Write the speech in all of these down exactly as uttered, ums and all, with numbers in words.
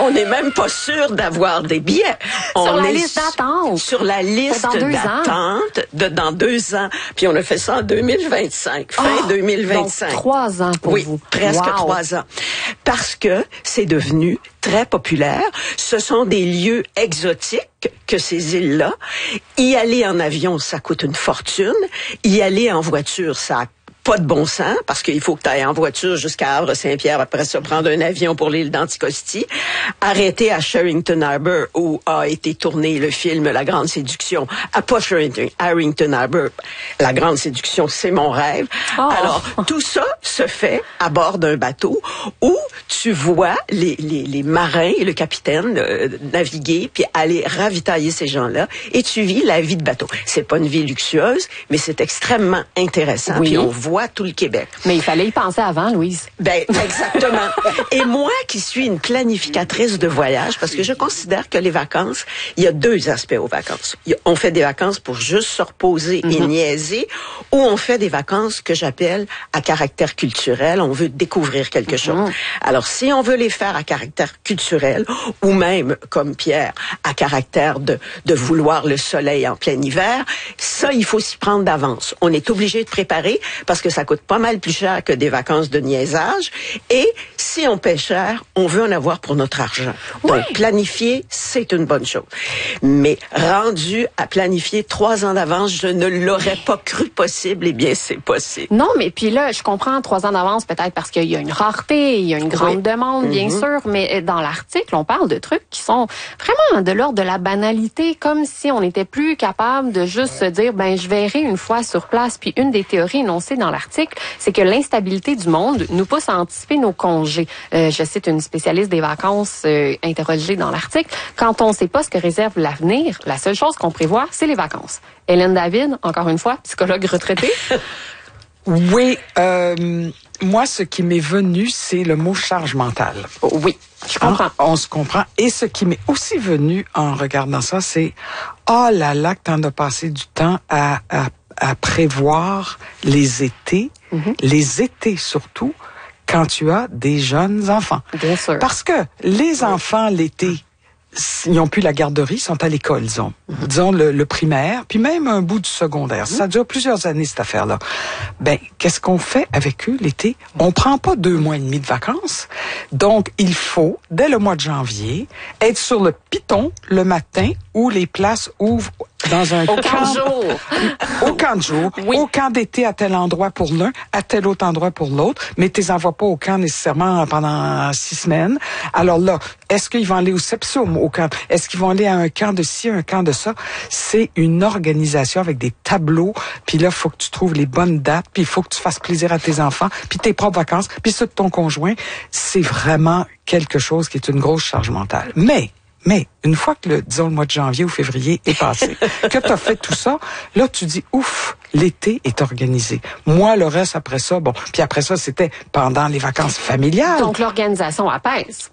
On n'est même pas sûr d'avoir des billets. On sur la est liste d'attente. Sur la liste d'attente de dans deux ans. Puis on a fait ça en deux mille vingt-cinq, fin oh, deux mille vingt-cinq. Donc trois ans pour oui, vous. presque wow. trois ans. Parce que c'est devenu très populaire. Ce sont des lieux exotiques que ces îles-là. Y aller en avion, ça coûte une fortune. Y aller en voiture, ça a pas de bon sens, parce qu'il faut que tu ailles en voiture jusqu'à Havre-Saint-Pierre, après ça, prendre un avion pour l'île d'Anticosti, arrêter à Sherrington Harbour, où a été tourné le film La Grande Séduction. À pas Sherrington, Harrington Harbour. La Grande Séduction, c'est mon rêve. Oh. Alors, tout ça se fait à bord d'un bateau où tu vois les, les, les marins et le capitaine euh, naviguer, puis aller ravitailler ces gens-là, et tu vis la vie de bateau. C'est pas une vie luxueuse, mais c'est extrêmement intéressant, oui. puis on voit tout le Québec. Mais il fallait y penser avant, Louise. Ben, exactement. Et moi, qui suis une planificatrice de voyage, parce que je considère que les vacances, il y a deux aspects aux vacances. Il y a, on fait des vacances pour juste se reposer mm-hmm. et niaiser, ou on fait des vacances que j'appelle à caractère culturel. On veut découvrir quelque mm-hmm. chose. Alors, si on veut les faire à caractère culturel, ou même, comme Pierre, à caractère de, de vouloir le soleil en plein hiver, ça, il faut s'y prendre d'avance. On est obligé de préparer, parce que ça coûte pas mal plus cher que des vacances de niaisage. Et si on paie cher, on veut en avoir pour notre argent. Oui. Donc, planifier, c'est une bonne chose. Mais rendu à planifier trois ans d'avance, je ne l'aurais pas cru possible. Eh bien, c'est possible. Non, mais puis là, je comprends trois ans d'avance, peut-être parce qu'il y a une rareté, il y a une grande oui. demande, bien mm-hmm. sûr. Mais dans l'article, on parle de trucs qui sont vraiment de l'ordre de la banalité, comme si on n'était plus capable de juste se dire, ben, je verrai une fois sur place. Puis une des théories énoncées dans l'article, c'est que l'instabilité du monde nous pousse à anticiper nos congés. Euh, je cite une spécialiste des vacances euh, interrogée dans l'article. Quand on ne sait pas ce que réserve l'avenir, la seule chose qu'on prévoit, c'est les vacances. Hélène David, encore une fois, psychologue retraitée. Oui, euh, moi, ce qui m'est venu, c'est le mot charge mentale. Oh, oui, je comprends. Hein, on se comprend. Et ce qui m'est aussi venu en regardant ça, c'est « Oh là là, que t'en as passé du temps à... à à prévoir les étés, mm-hmm. les étés surtout, quand tu as des jeunes enfants. Bien sûr. Parce que les enfants, l'été, ils n'ont plus la garderie, ils sont à l'école, disons. Mm-hmm. Disons le, le primaire, puis même un bout du secondaire. Mm-hmm. Ça dure plusieurs années, cette affaire-là. Ben, qu'est-ce qu'on fait avec eux l'été? On prend pas deux mois et demi de vacances. Donc, il faut, dès le mois de janvier, être sur le piton le matin où les places ouvrent dans un au camp, camp de jour. Au camp de jour. Oui. Au camp d'été à tel endroit pour l'un, à tel autre endroit pour l'autre. Mais tu les envoies pas au camp nécessairement pendant six semaines. Alors là, est-ce qu'ils vont aller au Sepsum, au camp? Est-ce qu'ils vont aller à un camp de ci, un camp de ça? C'est une organisation avec des tableaux. Puis là, il faut que tu trouves les bonnes dates. Puis il faut que tu fasses plaisir à tes enfants. Puis tes propres vacances. Puis ceux de ton conjoint. C'est vraiment quelque chose qui est une grosse charge mentale. Mais... Mais une fois que, le, disons, le mois de janvier ou février est passé, que tu as fait tout ça, là, tu dis, ouf, l'été est organisé. Moi, le reste, après ça, bon, puis après ça, c'était pendant les vacances familiales. Donc, l'organisation apaise.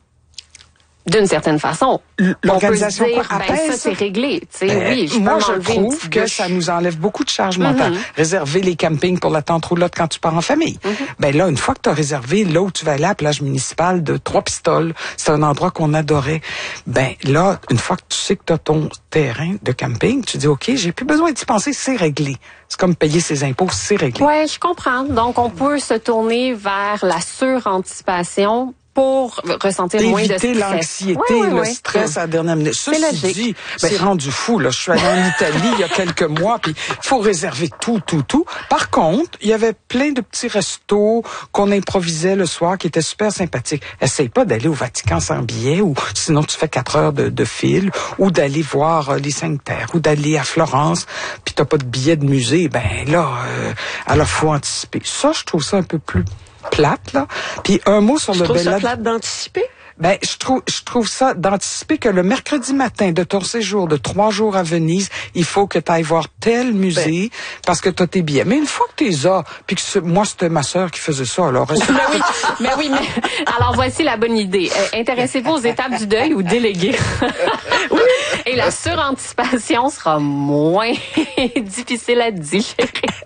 D'une certaine façon. L'organisation on peut se dire, quoi, apaise, ben, ça, c'est réglé. Tu sais, ben, oui, je moi, peux je trouve que bûche. Ça nous enlève beaucoup de charge mentale. Mm-hmm. Réserver les campings pour la tente roulotte quand tu pars en famille. Mm-hmm. Ben là, une fois que tu as réservé là où tu vas aller à la plage municipale de Trois-Pistoles, c'est un endroit qu'on adorait. Ben là, une fois que tu sais que tu as ton terrain de camping, tu dis, OK, j'ai plus besoin d'y penser, c'est réglé. C'est comme payer ses impôts, c'est réglé. Ouais, je comprends. Donc, on peut se tourner vers la suranticipation pour ressentir moins de stress. Éviter l'anxiété, oui, oui, le oui. stress à la dernière minute. C'est Ceci logique. dit, ben, c'est rendu fou, là. Je suis allé en Italie il y a quelques mois, puis faut réserver tout, tout, tout. Par contre, il y avait plein de petits restos qu'on improvisait le soir qui étaient super sympathiques. Essaye pas d'aller au Vatican sans billet, ou sinon tu fais quatre heures de, de fil, ou d'aller voir euh, les Cinq Terres, ou d'aller à Florence, puis t'as pas de billet de musée. Ben là, euh, alors faut anticiper. Ça, je trouve ça un peu plus plate, là. Puis un mot sur je le trouve Bella... ça plate d'anticiper? Ben, je trouve, je trouve ça d'anticiper que le mercredi matin de ton séjour de trois jours à Venise, il faut que tu ailles voir tel musée ben, parce que tu as tes billets. Mais une fois que tu les as, puis que moi, c'était ma sœur qui faisait ça, alors... mais oui, mais oui, mais... Alors, voici la bonne idée. Euh, intéressez-vous aux étapes du deuil ou déléguez. Oui. Et la suranticipation sera moins difficile à digérer.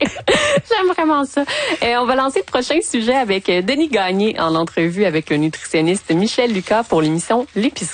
J'aime vraiment ça. Euh, on va lancer le prochain sujet avec Denis Gagné en entrevue avec le nutritionniste Michel Lucas pour l'émission L'épicerie.